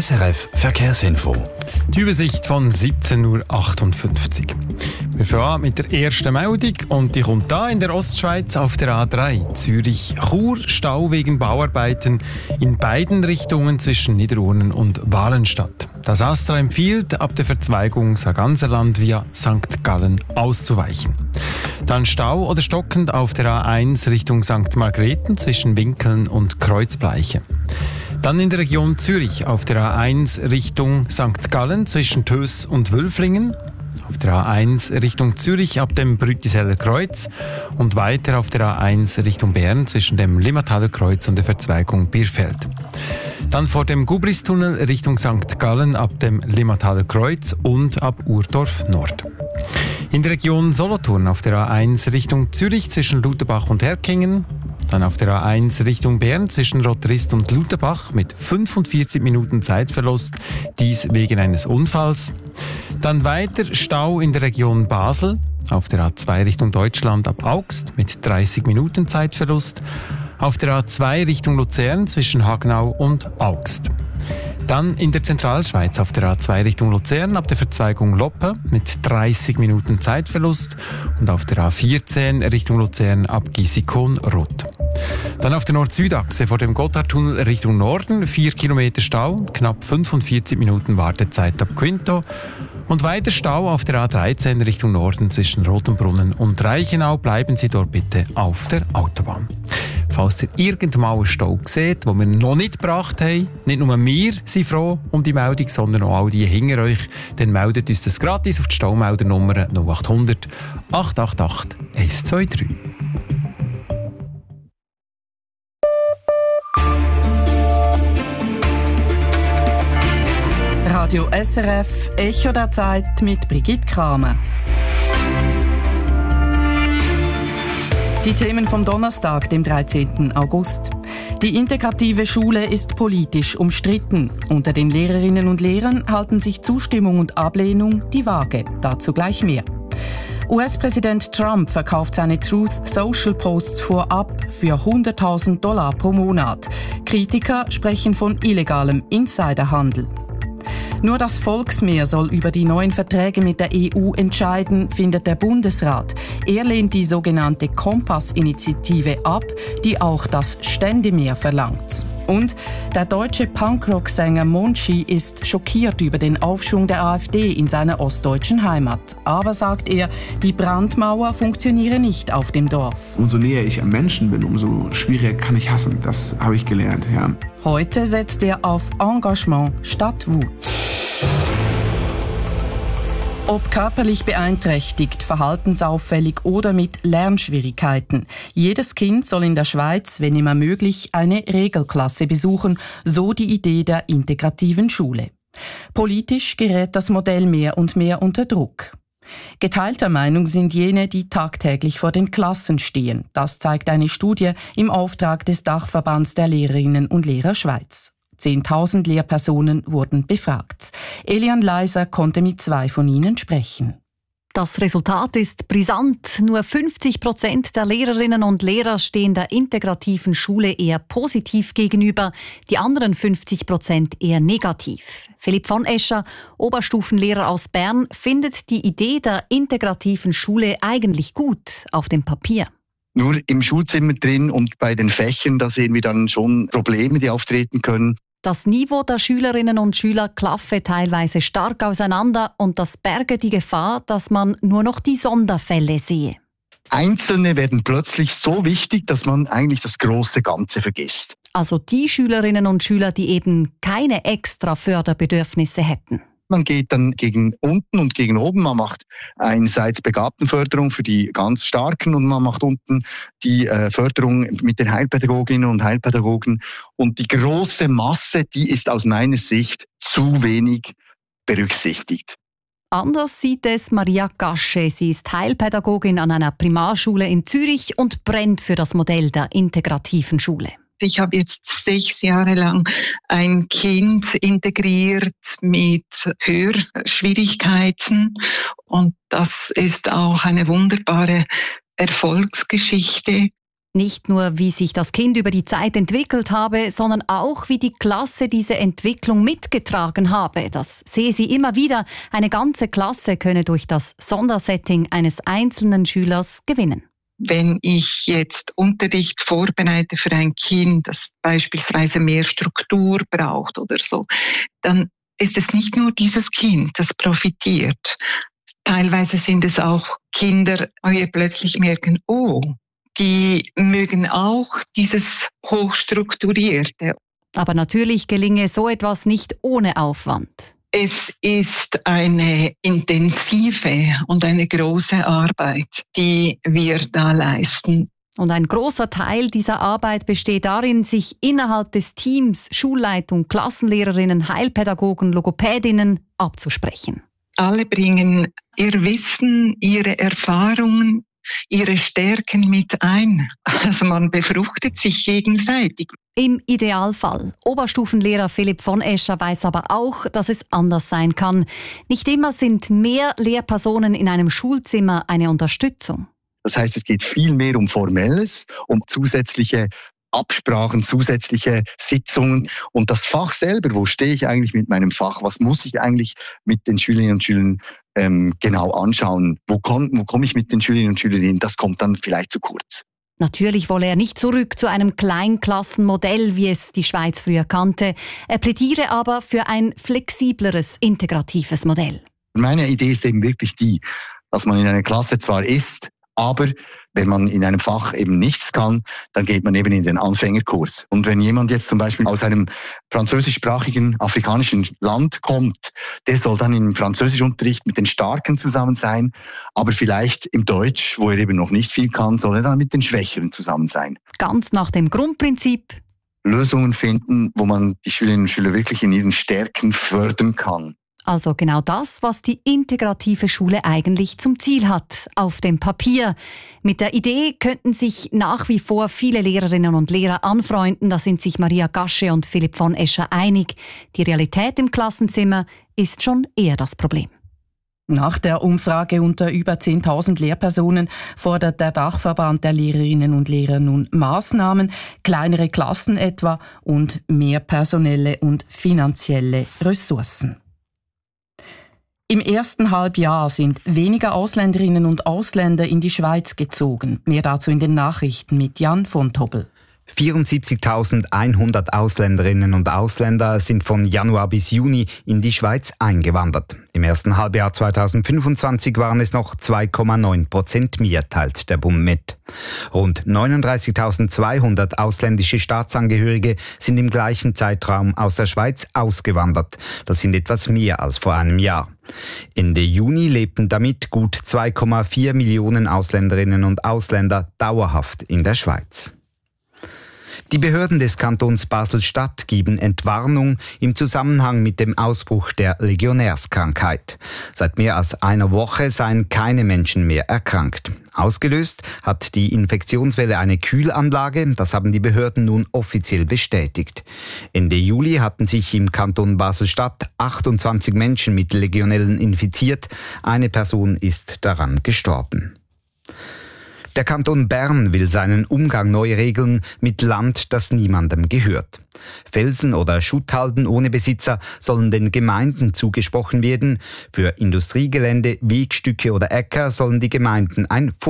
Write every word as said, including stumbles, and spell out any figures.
S R F Verkehrsinfo. Die Übersicht von siebzehn Uhr achtundfünfzig. Wir fangen an mit der ersten Meldung und die kommt da in der Ostschweiz auf der A drei. Zürich-Chur, Stau wegen Bauarbeiten in beiden Richtungen zwischen Niederurnen und Walenstadt. Das Astra empfiehlt, ab der Verzweigung Sarganserland via Sankt Gallen auszuweichen. Dann Stau oder stockend auf der A eins Richtung Sankt Margrethen zwischen Winkeln und Kreuzbleiche. Dann in der Region Zürich auf der A eins Richtung Sankt Gallen zwischen Töss und Wülflingen. Auf der A eins Richtung Zürich ab dem Brütiseller Kreuz und weiter auf der A eins Richtung Bern zwischen dem Limmataler Kreuz und der Verzweigung Bierfeld. Dann vor dem Gubristunnel Richtung Sankt Gallen ab dem Limmataler Kreuz und ab Urdorf Nord. In der Region Solothurn auf der A eins Richtung Zürich zwischen Luterbach und Herkingen. Dann auf der A eins Richtung Bern zwischen Rotrist und Luterbach mit fünfundvierzig Minuten Zeitverlust, dies wegen eines Unfalls. Dann weiter Stau in der Region Basel, auf der A zwei Richtung Deutschland ab Augst mit dreißig Minuten Zeitverlust, auf der A zwei Richtung Luzern zwischen Hagenau und Augst. Dann in der Zentralschweiz auf der A zwei Richtung Luzern ab der Verzweigung Loppe mit dreißig Minuten Zeitverlust und auf der A vierzehn Richtung Luzern ab Gisikon-Roth. Dann auf der Nord-Süd-Achse vor dem Gotthardtunnel Richtung Norden vier Kilometer Stau, knapp fünfundvierzig Minuten Wartezeit ab Quinto. Und weiter Stau auf der A dreizehn Richtung Norden zwischen Rotenbrunnen und Reichenau. Bleiben Sie dort bitte auf der Autobahn. Falls ihr irgendwann einen Stau seht, den wir noch nicht gebracht haben, nicht nur wir sind froh um die Meldung, sondern auch all die hinter euch, dann meldet uns das gratis auf die Staumeldernummer null achthundert acht acht acht eins zwei drei. Radio S R F, Echo der Zeit mit Brigitte Kramer. Die Themen vom Donnerstag, dem dreizehnten August. Die integrative Schule ist politisch umstritten. Unter den Lehrerinnen und Lehrern halten sich Zustimmung und Ablehnung die Waage. Dazu gleich mehr. U S-Präsident Trump verkauft seine Truth Social Posts vorab für hunderttausend Dollar pro Monat. Kritiker sprechen von illegalem Insiderhandel. Nur das Volksmeer soll über die neuen Verträge mit der E U entscheiden, findet der Bundesrat. Er lehnt die sogenannte Kompass-Initiative ab, die auch das Ständemeer verlangt. Und der deutsche Punkrock-Sänger Monchi ist schockiert über den Aufschwung der AfD in seiner ostdeutschen Heimat. Aber, sagt er, die Brandmauer funktioniere nicht auf dem Dorf. Umso näher ich am Menschen bin, umso schwieriger kann ich hassen. Das habe ich gelernt, ja. Heute setzt er auf Engagement statt Wut. Ob körperlich beeinträchtigt, verhaltensauffällig oder mit Lernschwierigkeiten. Jedes Kind soll in der Schweiz, wenn immer möglich, eine Regelklasse besuchen, so die Idee der integrativen Schule. Politisch gerät das Modell mehr und mehr unter Druck. Geteilter Meinung sind jene, die tagtäglich vor den Klassen stehen. Das zeigt eine Studie im Auftrag des Dachverbands der Lehrerinnen und Lehrer Schweiz. zehntausend Lehrpersonen wurden befragt. Elian Leiser konnte mit zwei von ihnen sprechen. Das Resultat ist brisant. Nur fünfzig Prozent der Lehrerinnen und Lehrer stehen der integrativen Schule eher positiv gegenüber, die anderen fünfzig Prozent eher negativ. Philipp von Escher, Oberstufenlehrer aus Bern, findet die Idee der integrativen Schule eigentlich gut auf dem Papier. Nur im Schulzimmer drin und bei den Fächern, da sehen wir dann schon Probleme, die auftreten können. Das Niveau der Schülerinnen und Schüler klaffe teilweise stark auseinander und das berge die Gefahr, dass man nur noch die Sonderfälle sehe. Einzelne werden plötzlich so wichtig, dass man eigentlich das große Ganze vergisst. Also die Schülerinnen und Schüler, die eben keine extra Förderbedürfnisse hätten. Man geht dann gegen unten und gegen oben. Man macht einerseits Begabtenförderung für die ganz Starken und man macht unten die äh, Förderung mit den Heilpädagoginnen und Heilpädagogen. Und die große Masse, die ist aus meiner Sicht zu wenig berücksichtigt. Anders sieht es Maria Gasche. Sie ist Heilpädagogin an einer Primarschule in Zürich und brennt für das Modell der integrativen Schule. Ich habe jetzt sechs Jahre lang ein Kind integriert mit Hörschwierigkeiten und das ist auch eine wunderbare Erfolgsgeschichte. Nicht nur, wie sich das Kind über die Zeit entwickelt habe, sondern auch, wie die Klasse diese Entwicklung mitgetragen habe. Das sehe sie immer wieder. Eine ganze Klasse könne durch das Sondersetting eines einzelnen Schülers gewinnen. Wenn ich jetzt Unterricht vorbereite für ein Kind, das beispielsweise mehr Struktur braucht oder so, dann ist es nicht nur dieses Kind, das profitiert. Teilweise sind es auch Kinder, die plötzlich merken, oh, die mögen auch dieses Hochstrukturierte. Aber natürlich gelinge so etwas nicht ohne Aufwand. Es ist eine intensive und eine große Arbeit, die wir da leisten. Und ein großer Teil dieser Arbeit besteht darin, sich innerhalb des Teams, Schulleitung, Klassenlehrerinnen, Heilpädagogen, Logopädinnen abzusprechen. Alle bringen ihr Wissen, ihre Erfahrungen, ihre Stärken mit ein. Also man befruchtet sich gegenseitig. Im Idealfall. Oberstufenlehrer Philipp von Escher weiß aber auch, dass es anders sein kann. Nicht immer sind mehr Lehrpersonen in einem Schulzimmer eine Unterstützung. Das heißt, es geht viel mehr um Formelles, um zusätzliche Absprachen, zusätzliche Sitzungen und das Fach selber. Wo stehe ich eigentlich mit meinem Fach? Was muss ich eigentlich mit den Schülerinnen und Schülern ähm, genau anschauen? Wo komme wo komm ich mit den Schülerinnen und Schülern hin? Das kommt dann vielleicht zu kurz. Natürlich wolle er nicht zurück zu einem Kleinklassenmodell, wie es die Schweiz früher kannte. Er plädiere aber für ein flexibleres, integratives Modell. Meine Idee ist eben wirklich die, dass man in einer Klasse zwar ist, aber wenn man in einem Fach eben nichts kann, dann geht man eben in den Anfängerkurs. Und wenn jemand jetzt zum Beispiel aus einem französischsprachigen afrikanischen Land kommt, der soll dann im Französischunterricht mit den Starken zusammen sein, aber vielleicht im Deutsch, wo er eben noch nicht viel kann, soll er dann mit den Schwächeren zusammen sein. Ganz nach dem Grundprinzip: Lösungen finden, wo man die Schülerinnen und Schüler wirklich in ihren Stärken fördern kann. Also genau das, was die integrative Schule eigentlich zum Ziel hat, auf dem Papier. Mit der Idee könnten sich nach wie vor viele Lehrerinnen und Lehrer anfreunden, da sind sich Maria Gasche und Philipp von Escher einig. Die Realität im Klassenzimmer ist schon eher das Problem. Nach der Umfrage unter über zehntausend Lehrpersonen fordert der Dachverband der Lehrerinnen und Lehrer nun Maßnahmen, kleinere Klassen etwa und mehr personelle und finanzielle Ressourcen. Im ersten Halbjahr sind weniger Ausländerinnen und Ausländer in die Schweiz gezogen. Mehr dazu in den Nachrichten mit Jan von Tobel. vierundsiebzigtausendeinhundert Ausländerinnen und Ausländer sind von Januar bis Juni in die Schweiz eingewandert. Im ersten Halbjahr zweitausendfünfundzwanzig waren es noch zwei Komma neun Prozent mehr, teilt der Bund mit. Rund neununddreißigtausendzweihundert ausländische Staatsangehörige sind im gleichen Zeitraum aus der Schweiz ausgewandert. Das sind etwas mehr als vor einem Jahr. Ende Juni lebten damit gut zwei Komma vier Millionen Ausländerinnen und Ausländer dauerhaft in der Schweiz. Die Behörden des Kantons Basel-Stadt geben Entwarnung im Zusammenhang mit dem Ausbruch der Legionärskrankheit. Seit mehr als einer Woche seien keine Menschen mehr erkrankt. Ausgelöst hat die Infektionswelle eine Kühlanlage, das haben die Behörden nun offiziell bestätigt. Ende Juli hatten sich im Kanton Basel-Stadt achtundzwanzig Menschen mit Legionellen infiziert. Eine Person ist daran gestorben. Der Kanton Bern will seinen Umgang neu regeln mit Land, das niemandem gehört. Felsen oder Schutthalden ohne Besitzer sollen den Gemeinden zugesprochen werden. Für Industriegelände, Wegstücke oder Äcker sollen die Gemeinden ein